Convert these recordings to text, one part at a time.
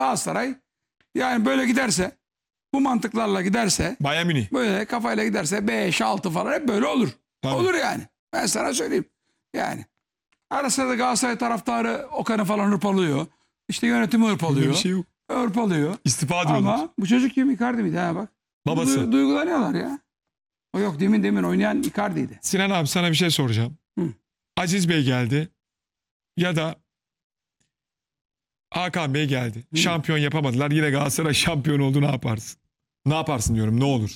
Galatasaray yani böyle giderse, bu mantıklarla giderse, Bayern Münih. böyle kafayla giderse 5-6 falan hep böyle olur. Tabii. Olur yani. Ben sana söyleyeyim. Yani ara sıra da Galatasaray taraftarı Okan'ı falan hırpalıyor. İşte yönetimi Öyle hırpalıyor. bir şey yok. Hırpalıyor. İstifa diyorlar. Ama bu çocuk kim? Icardi miydi? Ha bak. Babası. Duygulanıyorlar ya. O yok demin oynayan Icardi'ydi. Sinan abi sana bir şey soracağım. Hı. Aziz Bey geldi ya da Hakan Bey geldi. Hı. Şampiyon yapamadılar. Yine Galatasaray şampiyon oldu, ne yaparsın? Ne yaparsın diyorum, ne olur?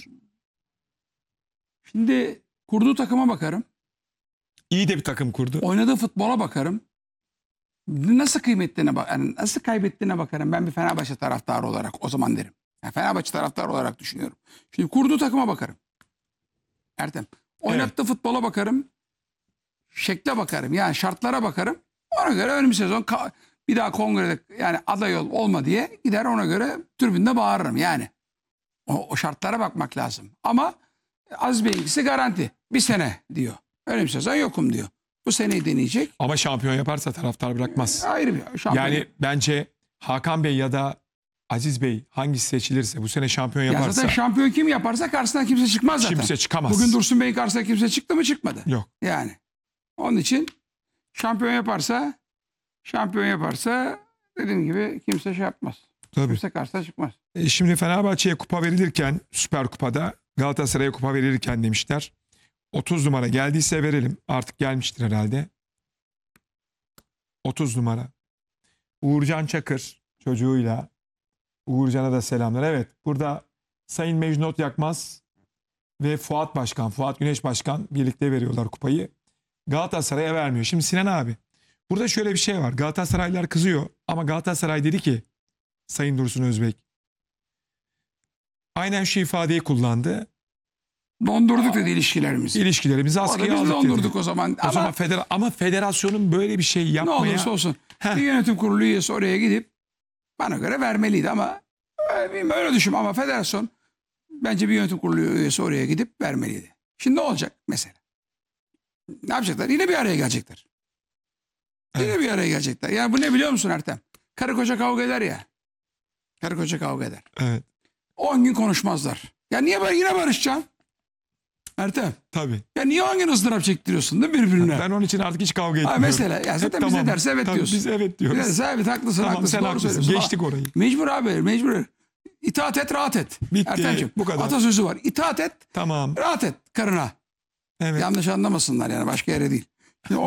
Şimdi kurduğu takıma bakarım. İyi de bir takım kurdu. Oynadığı futbola bakarım. Nasıl kıymetliğine bak, yani nasıl kaybettiğine bakarım. Ben bir Fenerbahçe taraftarı olarak o zaman derim. Yani Fenerbahçe taraftarı olarak düşünüyorum. Şimdi kurduğu takıma bakarım. Ertem. Oynattığı futbola bakarım. Şekle bakarım. Yani şartlara bakarım. Ona göre önümüz sezon bir daha kongrede yani aday olma diye gider, ona göre tribünde bağırırım yani. O şartlara bakmak lazım. Ama Aziz Bey'inkisi garanti. Bir sene diyor. Önümüz sezon yokum diyor. Bu seneyi deneyecek. Ama şampiyon yaparsa taraftar bırakmaz. Ayrı bir şampiyon. Yani bence Hakan Bey ya da Aziz Bey hangisi seçilirse bu sene şampiyon ya yaparsa zaten şampiyon kim yaparsa karşısına kimse çıkmaz zaten. kimse çıkamaz. Bugün Dursun Bey'in karşısına kimse çıktı mı? Çıkmadı. Yok. Yani. Onun için şampiyon yaparsa dediğim gibi kimse şey yapmaz. Tabii. Kimse karşısına çıkmaz. Şimdi Fenerbahçe'ye kupa verilirken, Süper Kupa'da Galatasaray'a kupa verilirken demişler 30 numara geldiyse verelim. Artık gelmiştir herhalde. 30 numara. Uğurcan Çakır çocuğuyla. Uğurcan'a da selamlar. Evet, burada Sayın Mecnun Yakmaz ve Fuat Güneş Başkan birlikte veriyorlar kupayı. Galatasaray'a vermiyor. Şimdi Sinan abi, burada şöyle bir şey var. Galatasaraylılar kızıyor ama Galatasaray dedi ki, Sayın Dursun Özbek aynen şu ifadeyi kullandı. Dondurduk dedi ilişkilerimizi. İlişkilerimizi askıya Biz aldık dondurduk dedi. o zaman. O zaman ama federasyonun böyle bir şey ne yapmaya... olursa olsun. Bir yönetim kurulu üyesi oraya gidip bana göre vermeliydi ama öyle düşün, ama federasyon bence bir yönetim kurulu üyesi oraya gidip vermeliydi. Şimdi ne olacak mesela? Ne yapacaklar? Yine bir araya gelecekler. Yine bir araya gelecekler. Yani bu ne biliyor musun Ertem? Karı koca kavga eder ya. Karı koca kavga eder. Evet. 10 gün konuşmazlar. Ya niye ben yine barışacağım? Ertem. Tabii. Ya niye 10 gün ızdırap çektiriyorsun değil mi birbirine? Ben onun için artık hiç kavga etmiyorum. Mesela ya zaten Hep bize tamam. derse evet Tabii, diyorsun. biz evet diyoruz. Biz evet haklısın, Tamam, haklısın. sen Doğru haklısın. söylüyorsun. Geçtik orayı. Mecbur abi, mecbur. İtaat et, rahat et. Bitti, Ertemciğim, bu kadar. atasözü var. İtaat et, Tamam. rahat et karına. Evet. Yanlış anlamasınlar yani, başka yere değil. Şimdi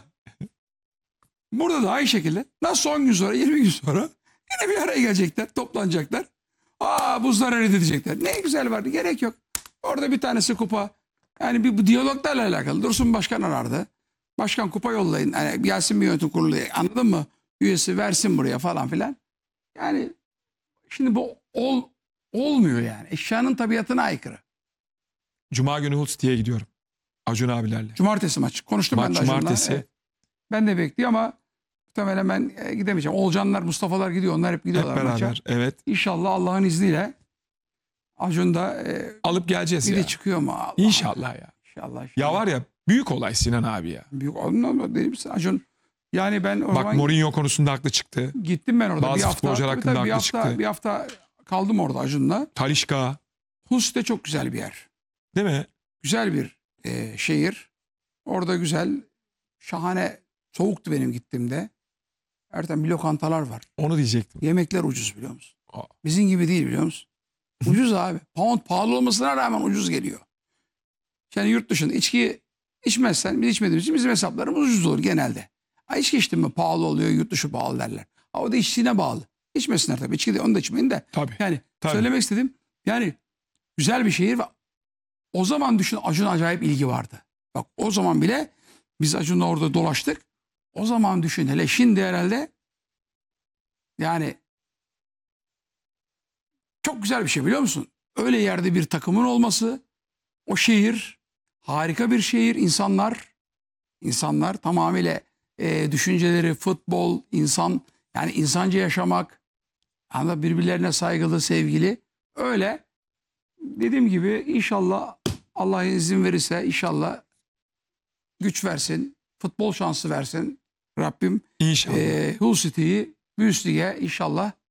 burada da aynı şekilde nasıl 10 gün sonra, 20 gün sonra yine bir araya gelecekler, toplanacaklar. Buzlar eridecekler. Ne güzel vardı, gerek yok. Orada bir tanesi kupa. Yani bu diyaloglarla alakalı. Dursun Başkan arardı. Başkan kupa yollayın. Yani gelsin bir yönetim kurulu. Anladın mı? Üyesi versin buraya falan filan. Yani şimdi bu olmuyor yani. Eşyanın tabiatına aykırı. Cuma günü Hull City'ye gidiyorum. Acun abilerle. Cumartesi maç. Konuştum ben de Acun'la. Cumartesi. Evet. Ben de bekliyor ama muhtemelen ben gidemeyeceğim. Olcanlar, Mustafa'lar gidiyor. Onlar hep gidiyorlar Hep beraber. maça. Evet. İnşallah Allah'ın izniyle Acun da Alıp geleceğiz bir ya. de çıkıyor mu? Allah. İnşallah ya. İnşallah. Ya var ya, büyük olay Sinan abi ya. Büyük olma değil misin? Acun. Yani ben o Bak zaman Mourinho konusunda haklı çıktı. gittim ben orada. Bazı bir hafta, futbolcular tabii hakkında haklı çıktı. bir hafta kaldım orada Acun'la. Talisca. Hus de çok güzel bir yer. Değil mi? Güzel bir şehir. Orada güzel, şahane, soğuktu benim gittiğimde. Ertem bir lokantalar var. Onu diyecektim. Yemekler ucuz biliyor musun? Aa. Bizim gibi değil biliyor musun? Ucuz abi. Pound pahalı olmasına rağmen ucuz geliyor. Yani yurt dışında içki içmezsen, biz içmediğimiz için bizim hesaplarımız ucuz olur genelde. İçki içtin mi pahalı oluyor, yurt dışı pahalı derler. O da içtiğine bağlı. İçmesinler tabii. İçki de, onu da içmeyin de. Tabii. Yani Tabii. söylemek istedim. Yani güzel bir şehir ve o zaman düşün, Acun'a acayip ilgi vardı. Bak o zaman bile biz Acun'la orada dolaştık. O zaman düşün, hele şimdi herhalde yani çok güzel bir şey biliyor musun? Öyle yerde bir takımın olması, o şehir harika bir şehir, insanlar tamamıyla düşünceleri, futbol, yani insanca yaşamak, yani birbirlerine saygılı, sevgili. Öyle dediğim gibi inşallah Allah izin verirse inşallah güç versin, futbol şansı versin Rabbim. İnşallah. Hull City'yi bir üst lige inşallah